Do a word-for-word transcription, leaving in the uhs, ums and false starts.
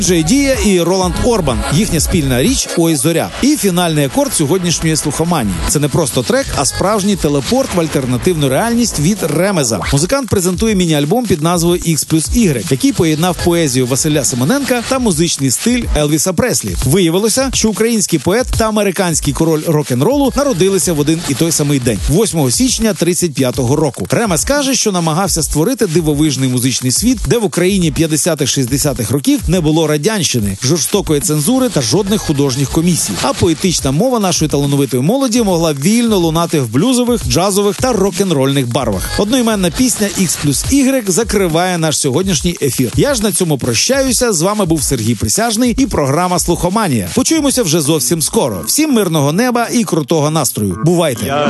Джей Дія і Роланд Орбан. Їхня спільна річ «Ой, зоря». І фінальний акорд сьогоднішньої слухоманії. Це не просто трек, а справжній телепорт в альтернативну реальність від Ремеза. Музикант презентує міні-альбом під назвою «Ікс плюс ігрек», який поєднав поезію Василя Симоненка та музичний стиль Елвіса Преслі. Виявилося, що український поет та американський король рок-н-ролу народилися в один і той самий день – восьмого січня тридцять п'ятого року. Ремез каже, що намагався створити дивовижний музичний світ, де в Україні п'ятдесятих-шістдесятих років не було радянщини, жорстокої цензури та жодних художніх комісій. А поетична мова нашої талановитої молоді могла вільно лунати в блюзових, джазових та рок-н-рольних барвах. Одноіменна пісня «Ікс плюс ігрек» закриває наш сьогоднішній ефір. Я ж на цьому прощаюся. З вами був Сергій Присяжний і програма «Слухоманія». Почуємося вже зовсім скоро. Всім мирного неба і крутого настрою. Бувайте!